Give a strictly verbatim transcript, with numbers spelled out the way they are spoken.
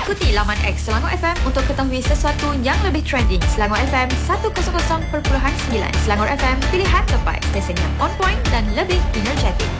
Ikuti laman X Selangor F M untuk ketahui sesuatu yang lebih trending. Selangor F M seratus perpuluhan sembilan. Selangor F M, pilihan tepat, stesen yang on point dan lebih energetik.